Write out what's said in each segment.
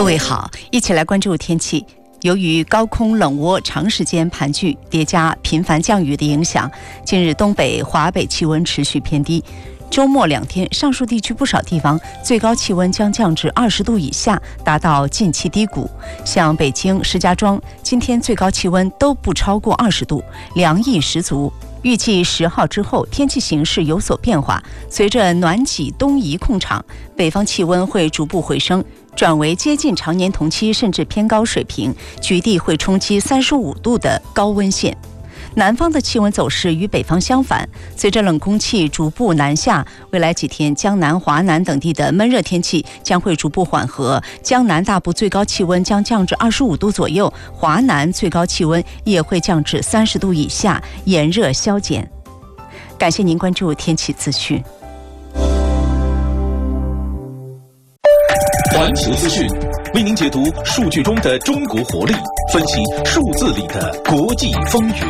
位好，一起来关注天气。由于高空冷涡长时间盘踞，叠加频繁降雨的影响，近日东北、华北气温持续偏低。周末2天，上述地区不少地方最高气温将降至20度以下，达到近期低谷。像北京、石家庄，今天最高气温都不超过20度，凉意十足。预计10号之后，天气形势有所变化，随着暖几东移控场，北方气温会逐步回升，转为接近常年同期甚至偏高水平，局地会冲击35度的高温线。南方的气温走势与北方相反，随着冷空气逐步南下，未来几天江南、华南等地的闷热天气将会逐步缓和，江南大部最高气温将降至25度左右，华南最高气温也会降至30度以下，炎热消减。感谢您关注天气资讯。 环球资讯为您解读数据中的中国活力，分析数字里的国际风云。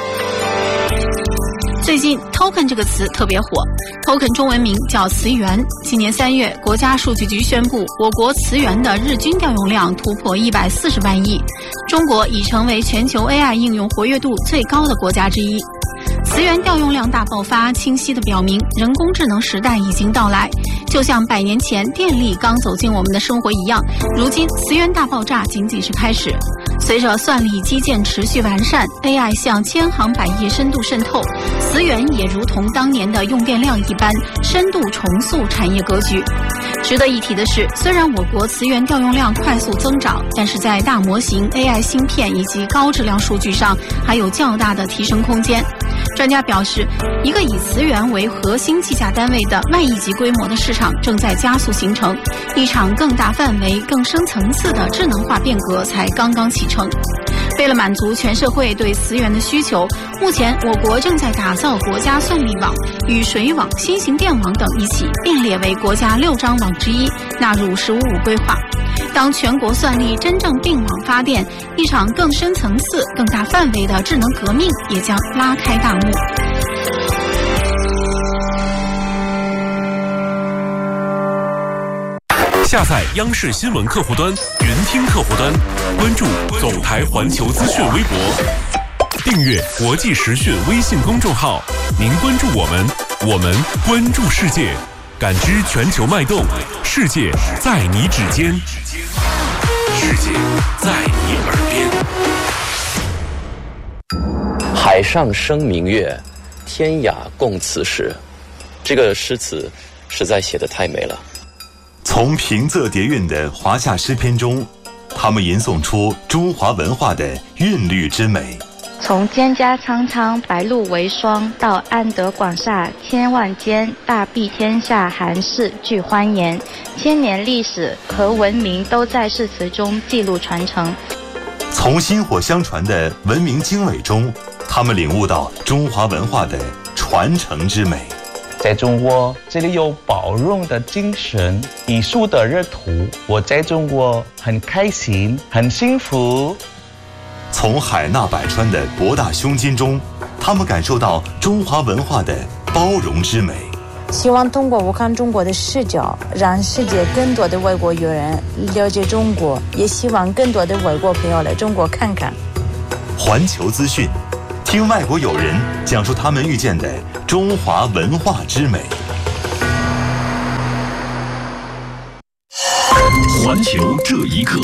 最近 token 这个词特别火， token 中文名叫词源。今年3月，国家数据局宣布，我国词源的日均调用量突破140万亿，中国已成为全球 AI 应用活跃度最高的国家之一。词源调用量大爆发，清晰地表明人工智能时代已经到来。就像100年前电力刚走进我们的生活一样，如今词源大爆炸仅仅是开始。随着算力基建持续完善， AI 向千行百业深度渗透，词源也如同当年的用电量一般，深度重塑产业格局。值得一提的是，虽然我国词源调用量快速增长，但是在大模型、AI 芯片以及高质量数据上还有较大的提升空间。专家表示，一个以词源为核心计价单位的万亿级规模的市场正在加速形成，一场更大范围、更深层次的智能化变革才刚刚启程。为了满足全社会对词源的需求，目前我国正在打造国家算力网，与水网、新型电网等一起并列为国家6张网之一，纳入“15+5”规划。当全国算力真正并网发电，一场更深层次、更大范围的智能革命也将拉开大幕。 下载央视新闻客户端、云听客户端，关注总台环球资讯微博，订阅国际时讯微信公众号。您关注我们，我们关注世界，感知全球脉动，世界在你指尖，世界在你耳边。 海上生明月，天涯共此时。这个诗词实在写得太美了。 从平仄叠韵的华夏诗篇中，他们吟诵出中华文化的韵律之美。 从蒹葭苍苍，白露为霜，到安得广厦千万间，大庇天下寒士俱欢颜，千年历史和文明都在诗词中记录传承。 从薪火相传的文明经纬中，他们领悟到中华文化的传承之美。 在中国，这里有包容的精神，艺术的热土。我在中国很开心，很幸福。 从海纳百川的博大胸襟中，他们感受到中华文化的包容之美。 希望通过我看中国的视角，让世界更多的外国友人了解中国，也希望更多的外国朋友来中国看看。 环球资讯，听外国友人讲述他们遇见的中华文化之美。 环球这一刻，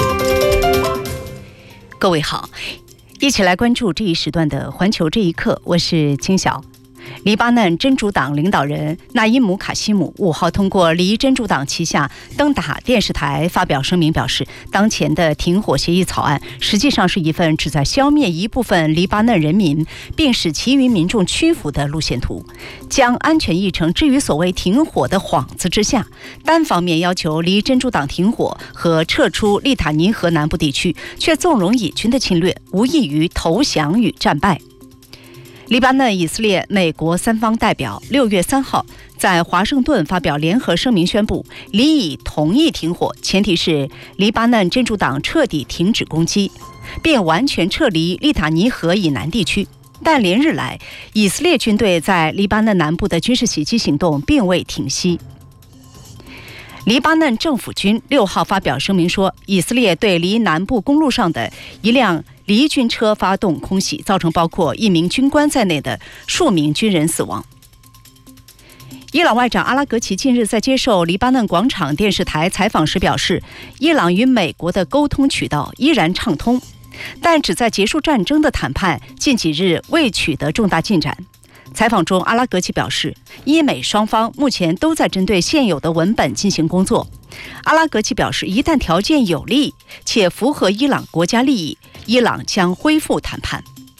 各位好，一起来关注这一时段的环球这一刻，我是金晓。黎巴嫩真主党领导人纳伊姆·卡西姆5号通过黎真主党旗下登塔电视台发表声明，表示当前的停火协议草案实际上是一份旨在消灭一部分黎巴嫩人民并使其余民众屈服的路线图，将安全议程置于所谓停火的幌子之下，单方面要求黎真主党停火和撤出利塔尼河南部地区，却纵容以军的侵略，无异于投降与战败。黎巴嫩、以色列、美国三方代表6月3号在华盛顿发表联合声明，宣布黎以同意停火，前提是黎巴嫩真主党彻底停止攻击，并完全撤离利塔尼河以南地区。但连日来，以色列军队在黎巴嫩南部的军事袭击行动并未停息。 黎巴嫩政府军6号发表声明说，以色列对离南部公路上的一辆离军车发动空袭，造成包括1名军官在内的数名军人死亡。伊朗外长阿拉格齐近日在接受黎巴嫩广场电视台采访时表示，伊朗与美国的沟通渠道依然畅通，但旨在结束战争的谈判近几日未取得重大进展。采访中，阿拉格齐表示，伊美双方目前都在针对现有的文本进行工作。阿拉格齐表示，一旦条件有利且符合伊朗国家利益，伊朗将恢复谈判。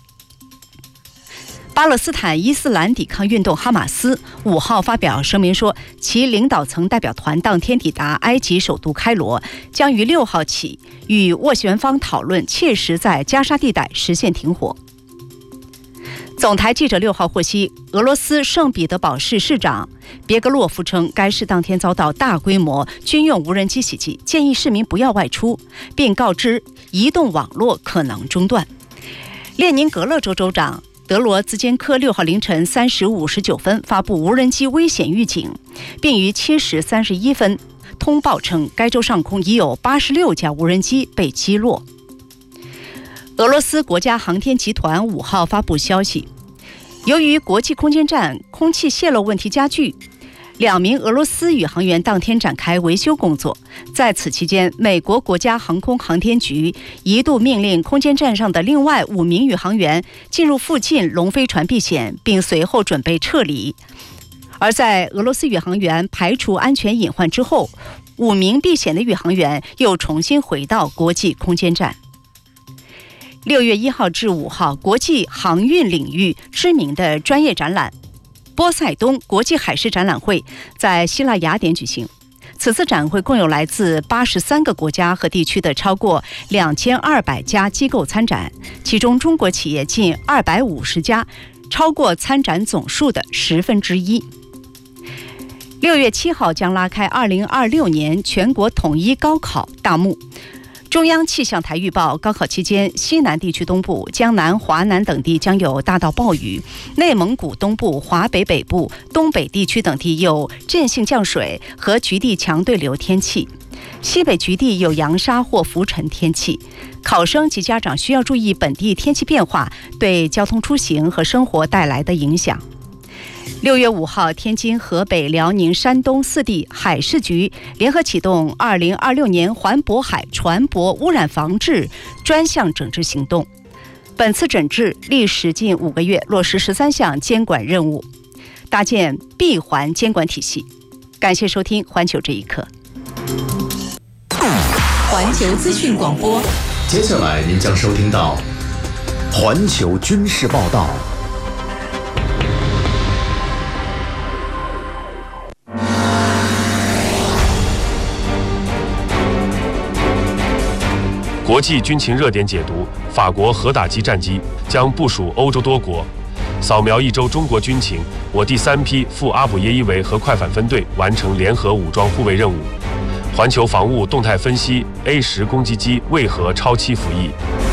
巴勒斯坦伊斯兰抵抗运动哈马斯5号发表声明说，其领导层代表团当天抵达埃及首都开罗，将于6号起与斡旋方讨论切实在加沙地带实现停火。总台记者6号获悉，俄罗斯圣彼得堡市市长别格洛夫称，该市当天遭到大规模军用无人机袭击，建议市民不要外出，并告知移动网络可能中断。列宁格勒州州长德罗兹坚科6号凌晨3时59分发布无人机危险预警，并于7时31分通报称，该州上空已有86架无人机被击落。俄罗斯国家航天集团5号发布消息，由于国际空间站空气泄漏问题加剧，2名俄罗斯宇航员当天展开维修工作。在此期间，美国国家航空航天局一度命令空间站上的另外5名宇航员进入附近龙飞船避险，并随后准备撤离。而在俄罗斯宇航员排除安全隐患之后，5名避险的宇航员又重新回到国际空间站。6月1号至5号，国际航运领域知名的专业展览波塞冬国际海事展览会在希腊雅典举行。此次展会共有来自83个国家和地区的超过2200家机构参展，其中中国企业近250家，超过参展总数的1/10。6月7号将拉开2026年全国统一高考大幕。中央气象台预报，高考期间，西南地区东部、江南、华南等地将有大到暴雨，内蒙古东部、华北北部、东北地区等地有阵性降水和局地强对流天气，西北局地有扬沙或浮尘天气。考生及家长需要注意本地天气变化对交通出行和生活带来的影响。6月5号，天津、河北、辽宁、山东4地海事局联合启动2026年环渤海船舶污染防治专项整治行动。本次整治历时近5个月，落实13项监管任务，搭建闭环监管体系。感谢收听《环球这一刻》。 环球资讯广播， 接下来您将收听到环球军事报道。 国际军情热点解读：法国核打击战机将部署欧洲多国。扫描一周中国军情，我第3批赴阿卜耶伊维和快反分队完成联合武装护卫任务。环球防务动态分析 A10攻击机为何超期服役？